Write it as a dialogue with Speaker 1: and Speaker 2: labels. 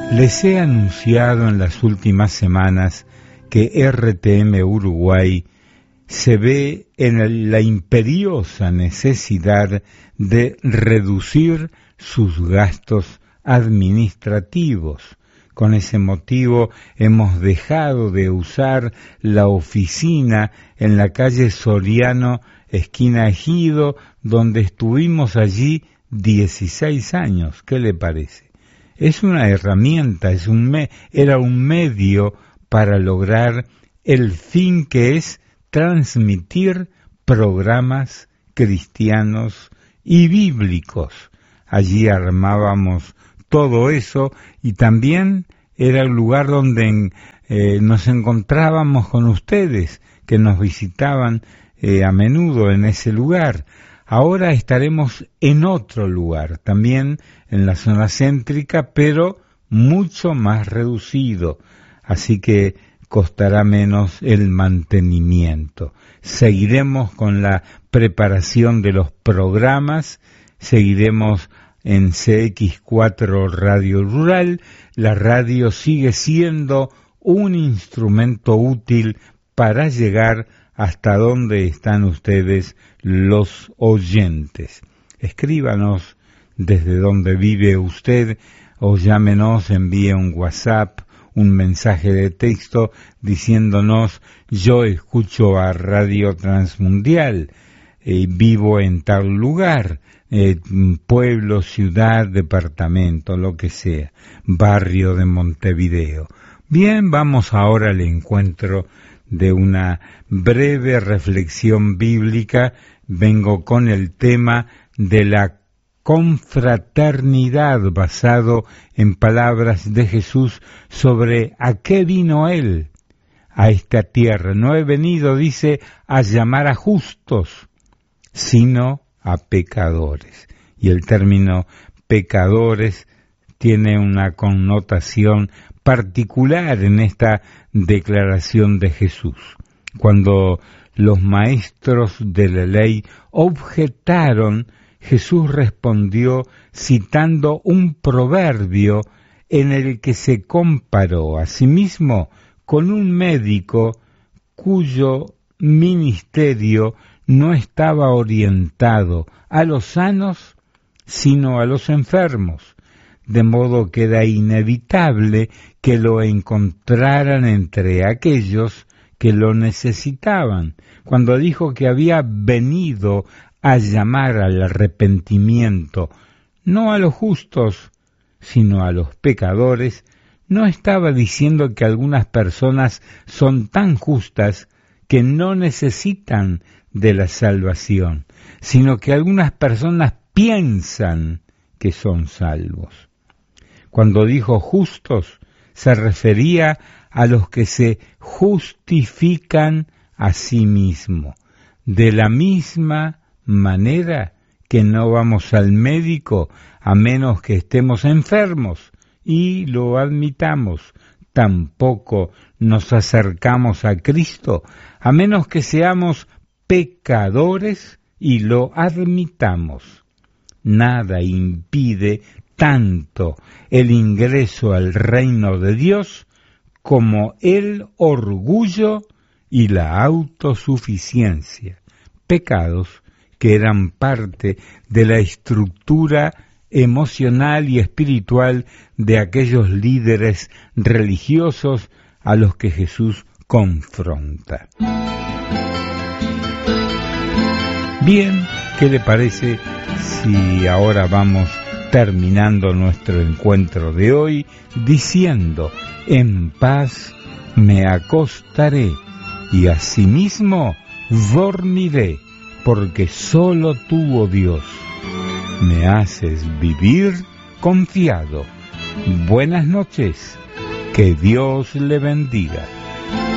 Speaker 1: Les he anunciado en las últimas semanas que RTM Uruguay se ve en la imperiosa necesidad de reducir sus gastos administrativos. Con ese motivo hemos dejado de usar la oficina en la calle Soriano, esquina Ejido, donde estuvimos allí 16 años. ¿Qué le parece? Es una herramienta, era un medio para lograr el fin que es transmitir programas cristianos y bíblicos. Allí armábamos todo eso y también era el lugar donde nos encontrábamos con ustedes, que nos visitaban a menudo en ese lugar. Ahora estaremos en otro lugar, también en la zona céntrica, pero mucho más reducido, así que costará menos el mantenimiento. Seguiremos con la preparación de los programas, seguiremos en CX4 Radio Rural. La radio sigue siendo un instrumento útil para llegar hasta donde están ustedes, los oyentes. Escríbanos desde donde vive usted o llámenos, envíe un WhatsApp, un mensaje de texto diciéndonos: yo escucho a Radio Transmundial, vivo en tal lugar, pueblo, ciudad, departamento, lo que sea, barrio de Montevideo. Bien, vamos ahora al encuentro de una breve reflexión bíblica. Vengo con el tema de la confraternidad, basado en palabras de Jesús sobre a qué vino Él a esta tierra. No he venido, dice, a llamar a justos, sino a pecadores. Y el término pecadores tiene una connotación particular en esta declaración de Jesús. Cuando los maestros de la ley objetaron, Jesús respondió citando un proverbio en el que se comparó a sí mismo con un médico cuyo ministerio no estaba orientado a los sanos, sino a los enfermos, de modo que era inevitable que lo encontraran entre aquellos que lo necesitaban. Cuando dijo que había venido a llamar al arrepentimiento, no a los justos, sino a los pecadores, no estaba diciendo que algunas personas son tan justas que no necesitan de la salvación, sino que algunas personas piensan que son salvos. Cuando dijo justos, se refería a los que se justifican a sí mismos. De la misma manera que no vamos al médico a menos que estemos enfermos y lo admitamos, tampoco nos acercamos a Cristo a menos que seamos pecadores y lo admitamos. Nada impide tanto el ingreso al reino de Dios como el orgullo y la autosuficiencia, pecados que eran parte de la estructura emocional y espiritual de aquellos líderes religiosos a los que Jesús confronta. Bien, ¿qué le parece si ahora vamos terminando nuestro encuentro de hoy diciendo: en paz me acostaré y asimismo dormiré, porque solo tú, oh Dios, me haces vivir confiado. Buenas noches, que Dios le bendiga.